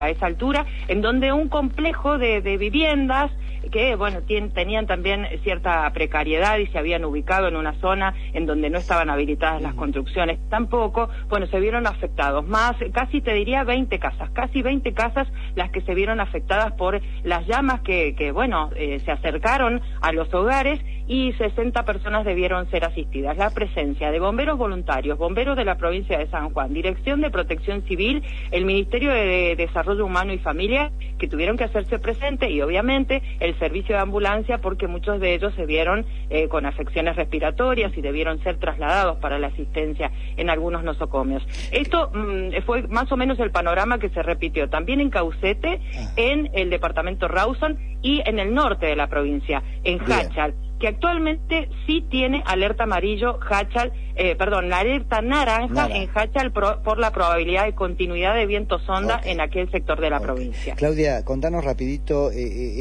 a esa altura, en donde un complejo de viviendas que, bueno, tenían también cierta precariedad y se habían ubicado en una zona en donde no estaban habilitadas las construcciones tampoco, bueno, se vieron afectados. Más, casi te diría 20 casas las que se vieron afectadas por las llamas que se acercaron a los hogares, y 60 personas debieron ser asistidas. La presencia de bomberos voluntarios, bomberos de la provincia de San Juan, Dirección de Protección Civil, el Ministerio de Desarrollo Humano y Familia, que tuvieron que hacerse presente, y obviamente el servicio de ambulancia, porque muchos de ellos se vieron con afecciones respiratorias y debieron ser trasladados para la asistencia en algunos nosocomios. Esto fue más o menos el panorama que se repitió también en Caucete, en el departamento Rawson y en el norte de la provincia, en Jáchal, que actualmente sí tiene alerta amarillo la alerta naranja en Jáchal por la probabilidad de continuidad de viento sonda en aquel sector de la provincia. Claudia, contanos rapidito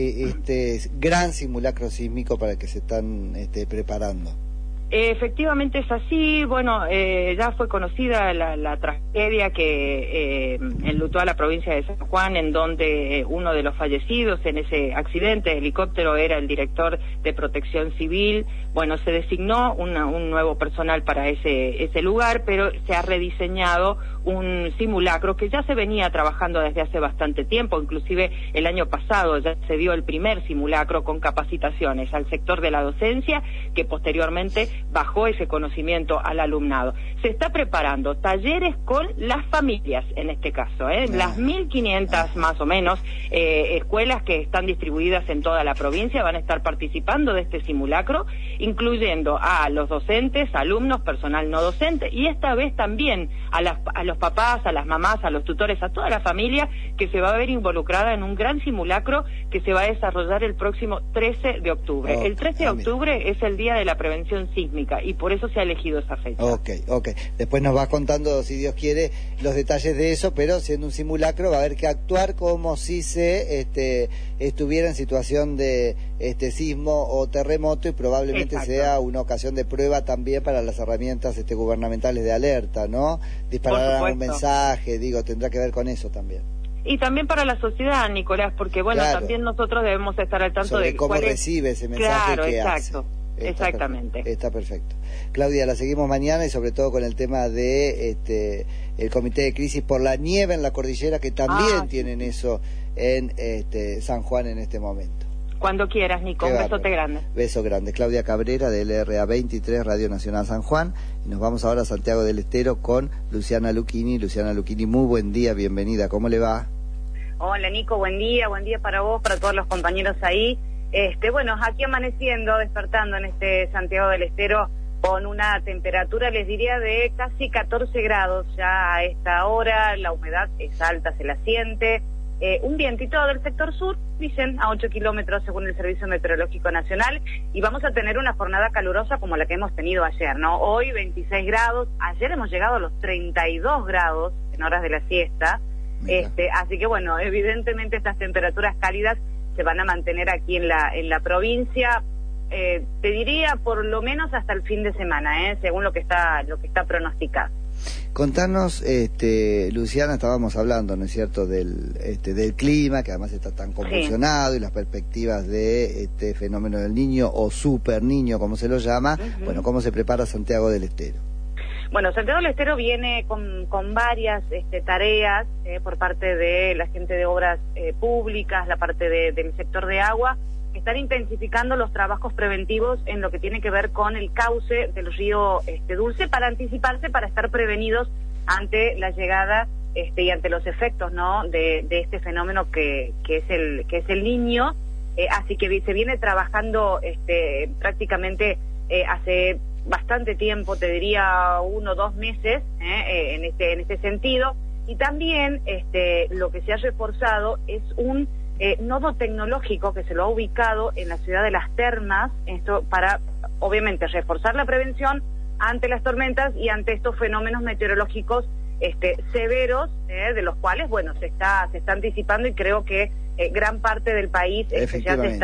este gran simulacro sísmico para el que se están preparando. Efectivamente es así. Bueno, ya fue conocida la tragedia que enlutó a la provincia de San Juan, en donde uno de los fallecidos en ese accidente de helicóptero era el director de Protección Civil. Bueno, se designó un nuevo personal para ese lugar, pero se ha rediseñado un simulacro que ya se venía trabajando desde hace bastante tiempo. Inclusive el año pasado ya se dio el primer simulacro con capacitaciones al sector de la docencia, que posteriormente bajó ese conocimiento al alumnado. Se está preparando talleres con las familias, en este caso, las 1.500 más o menos escuelas que están distribuidas en toda la provincia van a estar participando de este simulacro, incluyendo a los docentes, alumnos, personal no docente, y esta vez también a los papás, a las mamás, a los tutores, a toda la familia que se va a ver involucrada en un gran simulacro que se va a desarrollar el próximo 13 de octubre. El 13 de octubre es el Día de la Prevención Sísmica, y por eso se ha elegido esa fecha. Ok. Después nos vas contando, si Dios quiere, los detalles de eso, pero siendo un simulacro va a haber que actuar como si se estuviera en situación de sismo o terremoto, y probablemente sea una ocasión de prueba también para las herramientas gubernamentales de alerta, ¿no? Disparar un mensaje, tendrá que ver con eso también. Y también para la sociedad, Nicolás, porque también nosotros debemos estar al tanto de cómo recibe ese mensaje que hace. Exactamente. Está perfecto. Claudia, la seguimos mañana, y sobre todo con el tema de el comité de crisis por la nieve en la cordillera, que también tienen eso en San Juan en este momento. Cuando quieras, Nico. Un besote grande. Beso grande. Claudia Cabrera, de LRA 23, Radio Nacional San Juan. Y nos vamos ahora a Santiago del Estero con Luciana Lucchini. Luciana Lucchini, muy buen día, bienvenida. ¿Cómo le va? Hola, Nico, buen día para vos, para todos los compañeros ahí. Aquí amaneciendo, despertando en Santiago del Estero con una temperatura, les diría, de casi 14 grados ya a esta hora. La humedad es alta, se la siente. Un vientito del sector sur, dicen, a 8 kilómetros según el Servicio Meteorológico Nacional, y vamos a tener una jornada calurosa como la que hemos tenido ayer, ¿no? Hoy 26 grados, ayer hemos llegado a los 32 grados en horas de la siesta, así que bueno, evidentemente estas temperaturas cálidas se van a mantener aquí en la provincia, te diría por lo menos hasta el fin de semana, según lo que está pronosticado. Contanos, Luciana, estábamos hablando, ¿no es cierto?, del clima, que además está tan convulsionado, y las perspectivas de este fenómeno del Niño, o super Niño, como se lo llama. Bueno, ¿cómo se prepara Santiago del Estero? Bueno, Santiago del Estero viene con varias tareas por parte de la gente de obras públicas, la parte del sector de agua, que están intensificando los trabajos preventivos en lo que tiene que ver con el cauce del río Dulce, para anticiparse, para estar prevenidos ante la llegada y ante los efectos, ¿no?, de este fenómeno que es el Niño. Así que se viene trabajando prácticamente hace bastante tiempo, te diría 1 o 2 meses, en este sentido. Y también lo que se ha reforzado es un nodo tecnológico que se lo ha ubicado en la ciudad de Las Termas, esto para, obviamente, reforzar la prevención ante las tormentas y ante estos fenómenos meteorológicos severos, de los cuales, bueno, se está anticipando, y creo que gran parte del país ya se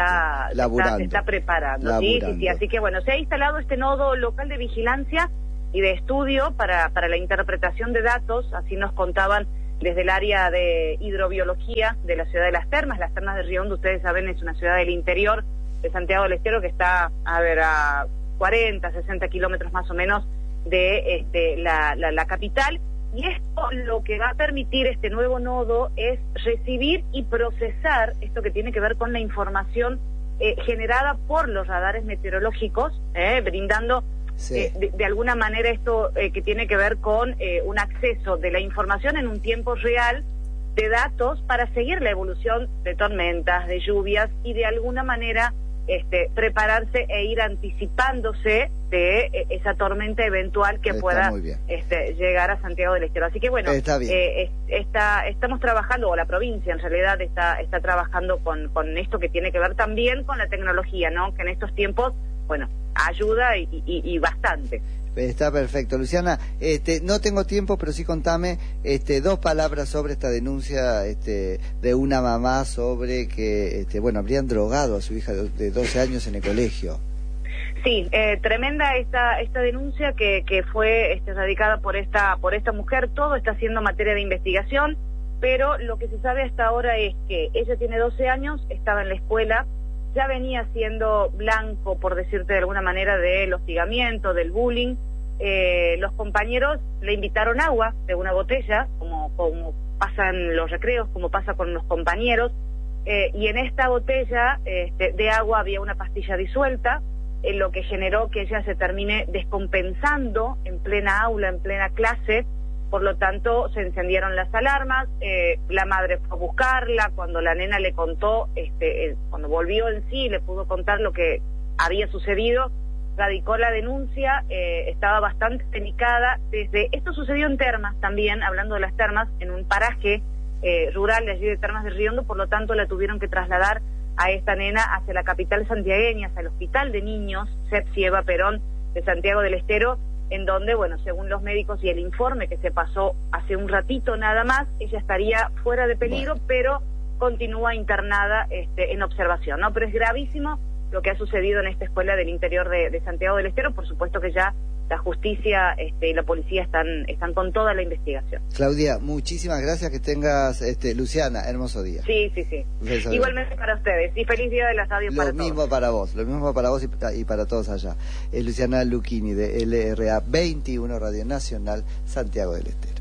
está preparando. Sí, así que, bueno, se ha instalado este nodo local de vigilancia y de estudio para la interpretación de datos, así nos contaban desde el área de hidrobiología de la ciudad de Las Termas. Las Termas de Río Hondo, ustedes saben, es una ciudad del interior de Santiago del Estero que está, a 40, 60 kilómetros más o menos de la capital. Y esto lo que va a permitir este nuevo nodo es recibir y procesar esto que tiene que ver con la información generada por los radares meteorológicos, brindando de alguna manera esto que tiene que ver con un acceso de la información en un tiempo real de datos para seguir la evolución de tormentas, de lluvias y de alguna manera prepararse e ir anticipándose de esa tormenta eventual que pueda llegar a Santiago del Estero. Así que bueno, estamos trabajando, o la provincia en realidad está trabajando con esto que tiene que ver también con la tecnología, ¿no? Que en estos tiempos, bueno, ayuda y bastante. Está perfecto. Luciana, no tengo tiempo, pero sí contame 2 palabras sobre esta denuncia de una mamá sobre que, habrían drogado a su hija de 12 años en el colegio. Sí, tremenda esta denuncia que fue radicada por esta mujer. Todo está siendo materia de investigación, pero lo que se sabe hasta ahora es que ella tiene 12 años, estaba en la escuela, ya venía siendo blanco, por decirte de alguna manera, del hostigamiento, del bullying. Los compañeros le invitaron agua de una botella, como pasa en los recreos, como pasa con los compañeros, y en esta botella de agua había una pastilla disuelta, lo que generó que ella se termine descompensando en plena aula, en plena clase. Por lo tanto, se encendieron las alarmas, la madre fue a buscarla. Cuando la nena le contó, cuando volvió en sí, le pudo contar lo que había sucedido, radicó la denuncia, estaba bastante delicada. Esto sucedió en Termas también, hablando de las Termas, en un paraje rural de allí de Termas de Río Hondo. Por lo tanto, la tuvieron que trasladar a esta nena hacia la capital santiagueña, hacia el Hospital de Niños Sepsi Eva Perón de Santiago del Estero, en donde, bueno, según los médicos y el informe que se pasó hace un ratito nada más, ella estaría fuera de peligro, pero continúa internada en observación, ¿no? Pero es gravísimo lo que ha sucedido en esta escuela del interior de Santiago del Estero. Por supuesto que ya la justicia y la policía están con toda la investigación. Claudia, muchísimas gracias, que tengas, Luciana, hermoso día. Sí. Igualmente para ustedes, y feliz día de la radio para todos. Lo mismo para vos y para todos allá. Luciana Lucchini de LRA 21 Radio Nacional, Santiago del Estero.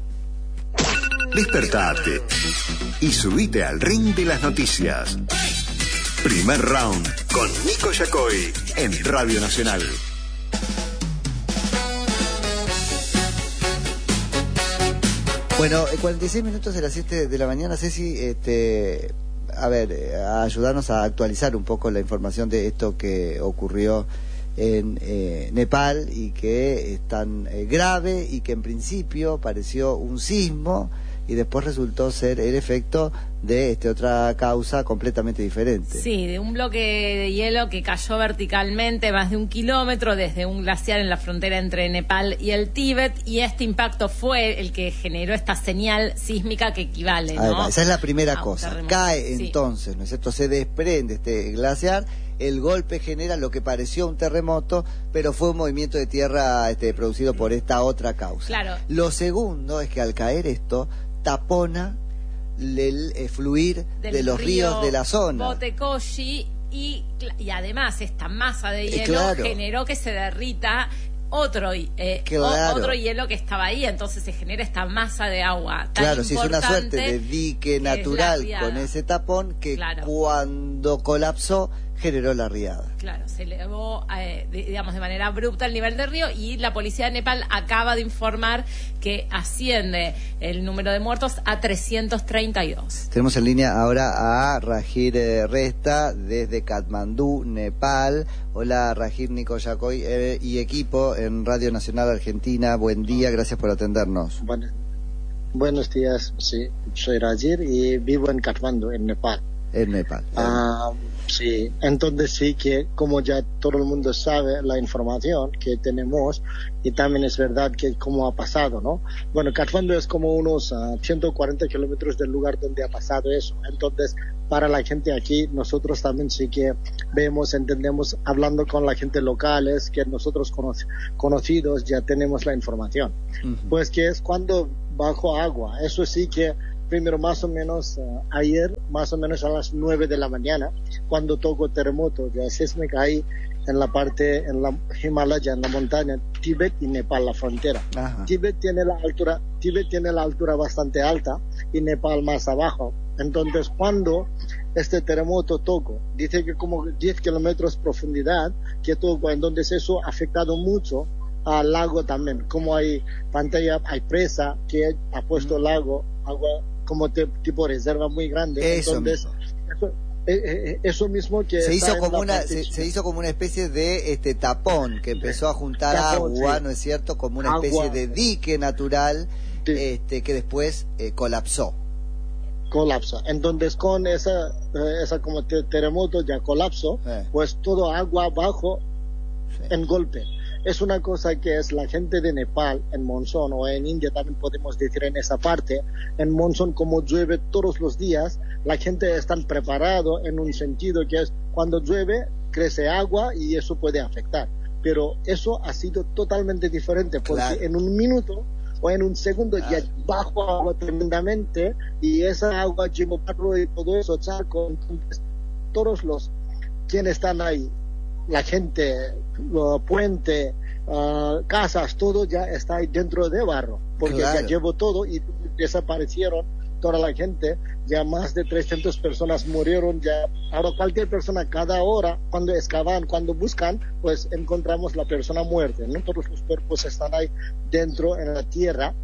Despertate y subite al ring de las noticias. Primer round con Nico Yacoy en Radio Nacional. Bueno, 46 minutos de las 7 de la mañana, Ceci, a ayudarnos a actualizar un poco la información de esto que ocurrió en Nepal y que es tan grave y que en principio pareció un sismo y después resultó ser el efecto de otra causa completamente diferente. Sí, de un bloque de hielo que cayó verticalmente más de 1 kilómetro desde un glaciar en la frontera entre Nepal y el Tíbet, y este impacto fue el que generó esta señal sísmica que equivale, ¿no? Además, esa es la primera cosa. Cae entonces, ¿no es cierto? Se desprende este glaciar, el golpe genera lo que pareció un terremoto, pero fue un movimiento de tierra producido por esta otra causa. Claro. Lo segundo es que al caer esto, tapona el fluir de los ríos de la zona. Botecoshi, y además esta masa de hielo generó que se derrita otro hielo que estaba ahí, entonces se genera esta masa de agua tan sí, es una suerte de dique natural con ese tapón que cuando colapsó generó la riada. Claro, se elevó, de manera abrupta el nivel del río, y la policía de Nepal acaba de informar que asciende el número de muertos a 332. Tenemos en línea ahora a Rajir Resta desde Katmandú, Nepal. Hola Rajir, Nico Yacoy y equipo en Radio Nacional Argentina. Buen día, gracias por atendernos. Buenos días, sí, soy Rajir y vivo en Katmandú, en Nepal. en Nepal. Sí, entonces sí que como ya todo el mundo sabe la información que tenemos, y también es verdad que como ha pasado, ¿no? Bueno, Katmandú es como unos 140 kilómetros del lugar donde ha pasado eso. Entonces, para la gente aquí, nosotros también sí que vemos, entendemos, hablando con la gente locales, que nosotros conocidos ya tenemos la información. Pues que es cuando bajo agua, eso sí que primero más o menos ayer, más o menos a las 9 de la mañana, cuando tocó terremoto ya sísmica ahí en la parte, en la Himalaya, en la montaña, Tíbet y Nepal, la frontera. Tíbet tiene la altura bastante alta y Nepal más abajo. Entonces, cuando este terremoto tocó, dice que como 10 kilómetros profundidad que tocó, entonces eso ha afectado mucho al lago también. Como hay pantalla, hay presa que ha puesto el lago, agua como tipo reserva muy grande. Eso entonces mismo. Eso mismo que se hizo como una especie de tapón que empezó a juntar agua, sí. ¿No es cierto? Como una especie de dique natural, sí. Que después colapsó. Entonces con esa como terremoto ya colapsó, pues todo agua abajo, sí. En golpe. Es una cosa que es la gente de Nepal, en monzón, o en India también podemos decir en esa parte, en monzón como llueve todos los días, la gente está preparado en un sentido que es cuando llueve, crece agua y eso puede afectar. Pero eso ha sido totalmente diferente, porque claro. En un minuto o en un segundo ya bajo agua tremendamente y esa agua lleva barro y todo eso, charco, entonces todos los quienes están ahí, la gente, puente, casas, todo ya está ahí dentro de barro, porque claro. Ya llevó todo y desaparecieron toda la gente, ya más de 300 personas murieron, ya ahora cualquier persona cada hora, cuando excavan, cuando buscan, pues encontramos la persona muerta, ¿no? Todos los cuerpos están ahí dentro en la tierra.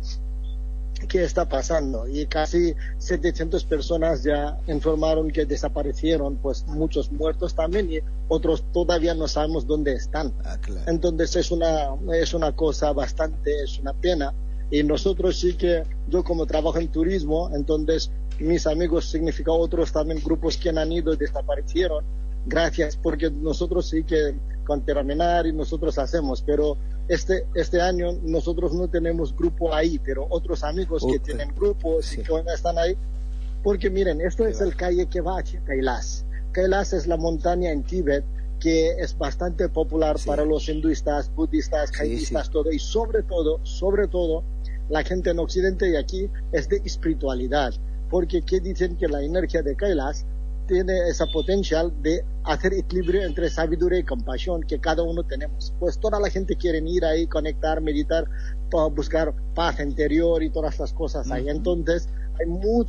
¿Qué está pasando? Y casi 700 personas ya informaron que desaparecieron, pues muchos muertos también y otros todavía no sabemos dónde están. Claro. Entonces es una cosa bastante, es una pena. Y nosotros sí que, yo como trabajo en turismo, entonces mis amigos significa otros también grupos que han ido y desaparecieron. Gracias, porque nosotros sí que con terminar y nosotros hacemos, pero este año nosotros no tenemos grupo ahí, pero otros amigos que tienen grupos sí. Y que están ahí, porque miren, esto es el calle que va hacia Kailas. Kailas es la montaña en Tíbet que es bastante popular sí. Para los hinduistas, budistas, jainistas, sí. Todo, y sobre todo, la gente en Occidente y aquí es de espiritualidad, porque ¿qué dicen? Que la energía de Kailas tiene esa potencial de hacer equilibrio entre sabiduría y compasión que cada uno tenemos. Pues toda la gente quiere ir ahí, conectar, meditar, buscar paz interior y todas las cosas ahí. Entonces hay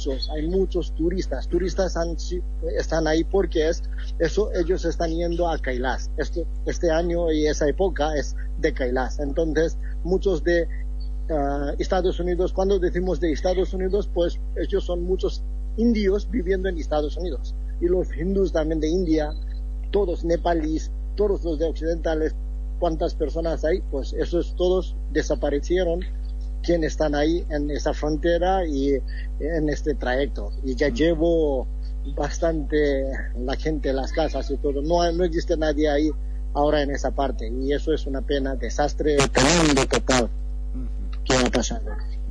muchos turistas están ahí porque ellos están yendo a Kailas. Este año y esa época es de Kailas. Entonces muchos de Estados Unidos, cuando decimos de Estados Unidos, pues ellos son muchos indios viviendo en Estados Unidos. Y los hindús también de India, todos nepalíes, todos los de occidentales, cuántas personas hay, pues esos todos desaparecieron, quienes están ahí en esa frontera y en este trayecto. Y ya llevo bastante la gente, las casas y todo. No existe nadie ahí ahora en esa parte. Y eso es una pena, desastre tremendo total que ha pasado.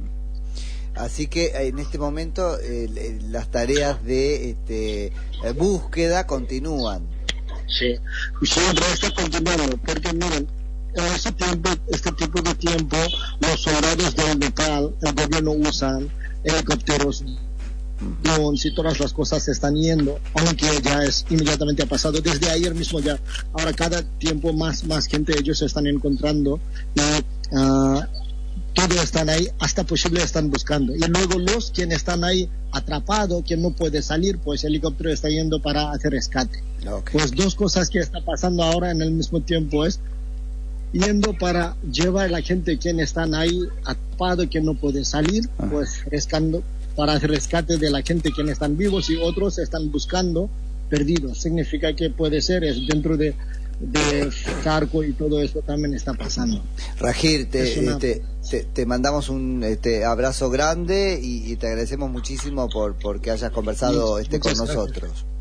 Así que en este momento las tareas de búsqueda continúan. Sí, siempre está continuando, porque miren, en este tipo de tiempo, los soldados del Nepal, el gobierno usan helicópteros, drones y todas las cosas se están yendo, aunque ya inmediatamente ha pasado, desde ayer mismo ya, ahora cada tiempo más gente ellos se están encontrando y todos están ahí, hasta posible están buscando. Y luego quienes están ahí atrapados, quien no puede salir, pues el helicóptero está yendo para hacer rescate. Okay. Pues dos cosas que está pasando ahora en el mismo tiempo es yendo para llevar a la gente quien están ahí atrapados, quien no puede salir, pues rescatando para hacer rescate de la gente quienes están vivos y otros están buscando perdidos. Significa que puede ser dentro de charco y todo eso también está pasando. Rajir, te mandamos un abrazo grande y te agradecemos muchísimo porque hayas conversado con nosotros.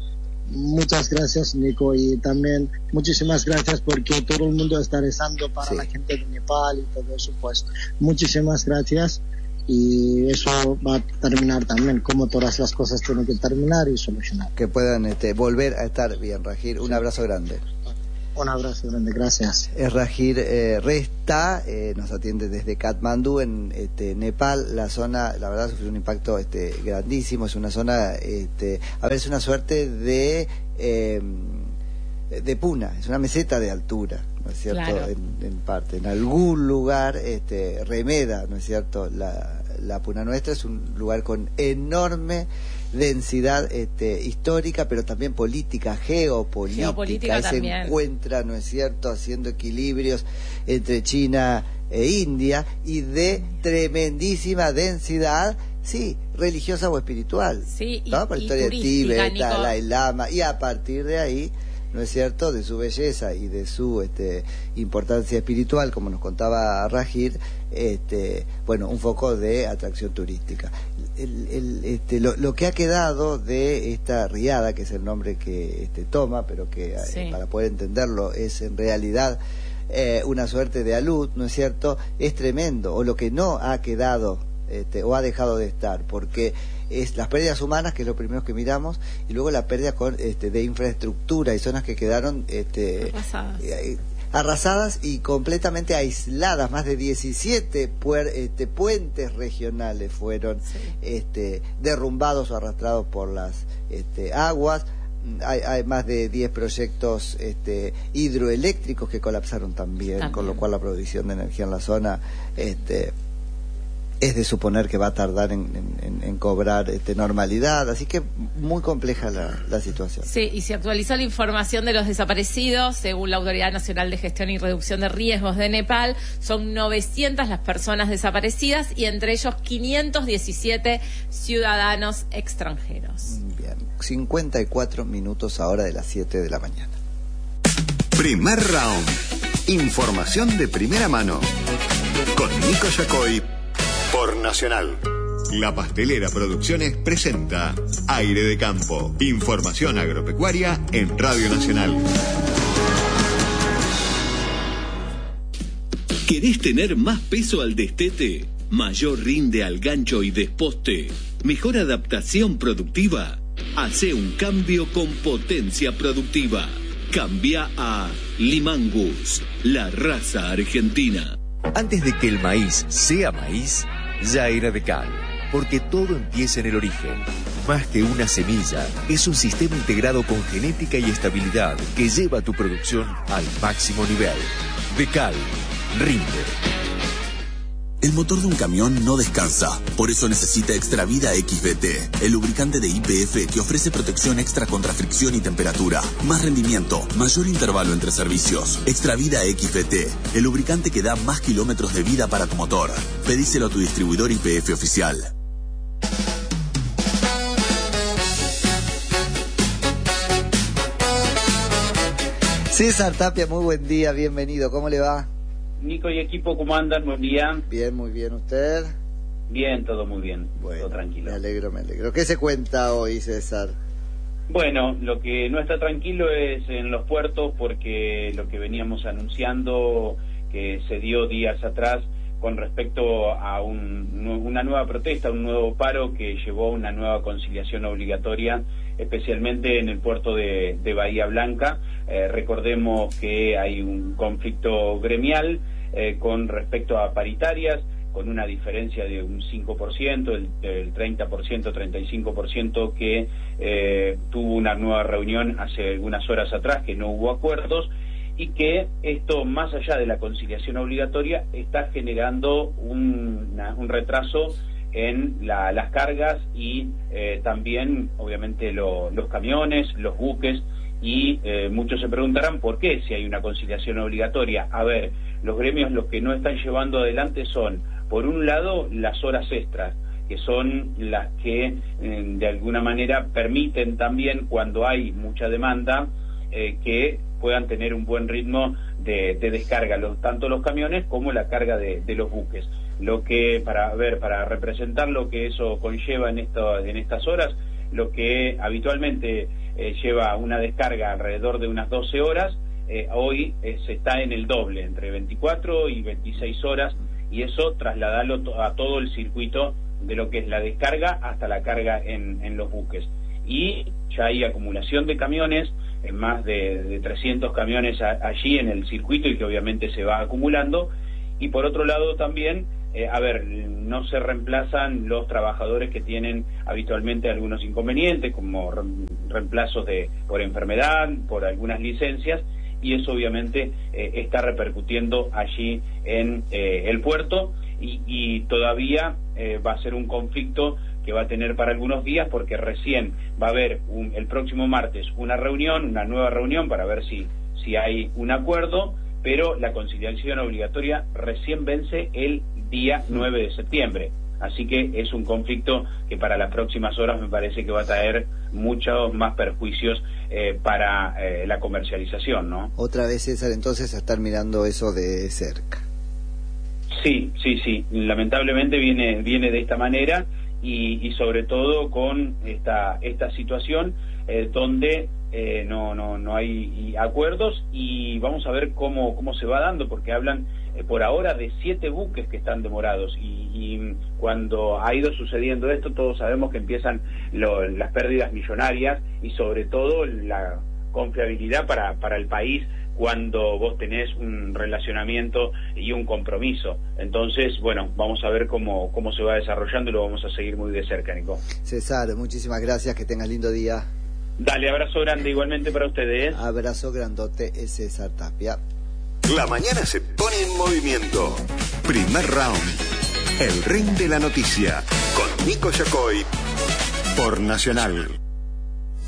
Muchas gracias, Nico, y también muchísimas gracias porque todo el mundo está rezando para la gente de Nepal y todo eso, pues muchísimas gracias, y eso va a terminar también como todas las cosas tienen que terminar y solucionar. Que puedan volver a estar bien, Rajir. Un abrazo grande. Un abrazo grande, gracias. Rajir Resta nos atiende desde Katmandú, en Nepal. La zona, la verdad, sufrió un impacto grandísimo. Es una zona, es una suerte de puna, es una meseta de altura, ¿no es cierto? Claro. En parte, en algún lugar remeda, ¿no es cierto? La Puna Nuestra es un lugar con enorme densidad histórica, pero también política, geopolítica se encuentra, ¿no es cierto?, haciendo equilibrios entre China e India, y de tremendísima densidad, sí, religiosa o espiritual, sí, ¿no? Por la historia de Tíbet, Dalai Lama, y a partir de ahí, ¿no es cierto?, de su belleza y de su importancia espiritual, como nos contaba Rajir, un foco de atracción turística. Lo que ha quedado de esta riada, que es el nombre que toma, pero que para poder entenderlo es en realidad una suerte de alud, ¿no es cierto?, es tremendo, o lo que no ha quedado o ha dejado de estar, porque es las pérdidas humanas, que es lo primero que miramos, y luego la pérdida de infraestructura y zonas que quedaron arrasadas y completamente aisladas. Más de 17 puentes regionales fueron derrumbados o arrastrados por las aguas. Hay más de 10 proyectos hidroeléctricos que colapsaron también, con lo cual la provisión de energía en la zona es de suponer que va a tardar en cobrar normalidad, así que muy compleja la situación. Sí, y se actualizó la información de los desaparecidos. Según la Autoridad Nacional de Gestión y Reducción de Riesgos de Nepal, son 900 las personas desaparecidas, y entre ellos 517 ciudadanos extranjeros. Bien, 54 minutos ahora de las 7 de la mañana. Primer round. Información de primera mano. Con Nico Yacoy. Por Nacional. La Pastelera Producciones presenta Aire de Campo. Información agropecuaria en Radio Nacional. ¿Querés tener más peso al destete? ¿Mayor rinde al gancho y desposte? ¿Mejor adaptación productiva? Hacé un cambio con potencia productiva. Cambia a Limangus, la raza argentina. Antes de que el maíz sea maíz, ya era Decal, porque todo empieza en el origen. Más que una semilla, es un sistema integrado con genética y estabilidad que lleva tu producción al máximo nivel. Decal, rinde. El motor de un camión no descansa, por eso necesita Extravida XVT, el lubricante de YPF que ofrece protección extra contra fricción y temperatura, más rendimiento, mayor intervalo entre servicios. Extravida XVT, el lubricante que da más kilómetros de vida para tu motor. Pedíselo a tu distribuidor YPF oficial. César Tapia, muy buen día, bienvenido, ¿cómo le va? Nico y equipo, ¿cómo andan? Buen día. Bien, muy bien. ¿Usted? Bien, todo muy bien. Bueno, todo tranquilo. Me alegro. ¿Qué se cuenta hoy, César? Bueno, lo que no está tranquilo es en los puertos, porque lo que veníamos anunciando, que se dio días atrás, con respecto a una nueva protesta, un nuevo paro que llevó a una nueva conciliación obligatoria, especialmente en el puerto de Bahía Blanca. Recordemos que hay un conflicto gremial con respecto a paritarias, con una diferencia de un 5%, el 30%, 35% que tuvo una nueva reunión hace algunas horas atrás, que no hubo acuerdos, y que esto, más allá de la conciliación obligatoria, está generando un retraso en las cargas y también, obviamente, los camiones, los buques, y muchos se preguntarán por qué si hay una conciliación obligatoria. A ver, los gremios los que no están llevando adelante son, por un lado, las horas extras, que son las que de alguna manera permiten también, cuando hay mucha demanda, que puedan tener un buen ritmo de descarga, tanto los camiones como la carga de los buques. Lo que, para representar lo que eso conlleva en estas horas, lo que habitualmente lleva una descarga alrededor de unas 12 horas, hoy se está en el doble, entre 24 y 26 horas, y eso trasladarlo a todo el circuito de lo que es la descarga hasta la carga en los buques. Y ya hay acumulación de camiones, más de 300 camiones allí en el circuito, y que obviamente se va acumulando. Y por otro lado también, no se reemplazan los trabajadores que tienen habitualmente algunos inconvenientes, como reemplazos por enfermedad, por algunas licencias, y eso obviamente está repercutiendo allí en el puerto, y todavía va a ser un conflicto que va a tener para algunos días, porque recién va a haber el próximo martes una nueva reunión para ver si hay un acuerdo, pero la conciliación obligatoria recién vence el día 9 de septiembre. Así que es un conflicto que para las próximas horas me parece que va a traer muchos más perjuicios para la comercialización, ¿no? Otra vez, César, entonces a estar mirando eso de cerca. Sí, lamentablemente viene de esta manera, y sobre todo con esta situación donde no hay acuerdos, y vamos a ver cómo se va dando, porque hablan por ahora de 7 buques que están demorados, y cuando ha ido sucediendo esto, todos sabemos que empiezan las pérdidas millonarias, y sobre todo la confiabilidad para el país cuando vos tenés un relacionamiento y un compromiso. Entonces, bueno, vamos a ver cómo se va desarrollando, y lo vamos a seguir muy de cerca, Nico. César, muchísimas gracias, que tengas lindo día. Dale, abrazo grande igualmente para ustedes. Abrazo grandote, es César Tapia. La mañana se pone en movimiento. Primer round. El ring de la noticia. Con Nico Yacoy. Por Nacional.